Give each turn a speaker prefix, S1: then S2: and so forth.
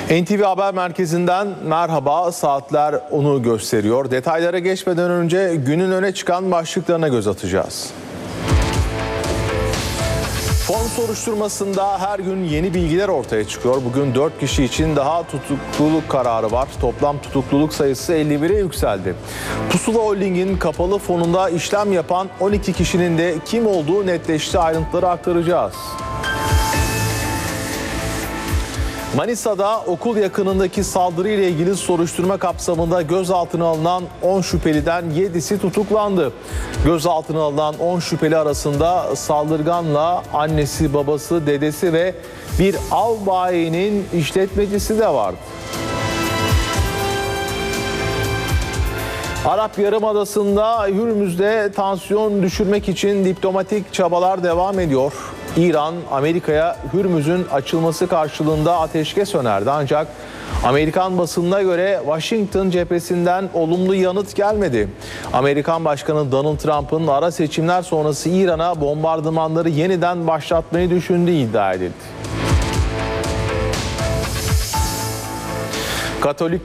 S1: NTV Haber Merkezi'nden merhaba, saatler onu gösteriyor. Detaylara geçmeden önce günün öne çıkan başlıklarına göz atacağız. Fon soruşturmasında her gün yeni bilgiler ortaya çıkıyor. Bugün 4 kişi için daha tutukluluk kararı var. Toplam tutukluluk sayısı 51'e yükseldi. Pusula Holding'in kapalı fonunda işlem yapan 12 kişinin de kim olduğu netleşti. Ayrıntıları aktaracağız. Manisa'da okul yakınındaki saldırıyla ilgili soruşturma kapsamında gözaltına alınan 10 şüpheliden 7'si tutuklandı. Gözaltına alınan 10 şüpheli arasında saldırganla annesi, babası, dedesi ve bir av bayinin işletmecisi de vardı. Arap Yarımadası'nda Hürmüz'de tansiyon düşürmek için diplomatik çabalar devam ediyor. İran, Amerika'ya Hürmüz'ün açılması karşılığında ateşkes önerdi. Ancak Amerikan basınına göre Washington cephesinden olumlu yanıt gelmedi. Amerikan Başkanı Donald Trump'ın ara seçimler sonrası İran'a bombardımanları yeniden başlatmayı düşündüğü iddia edildi. Katolik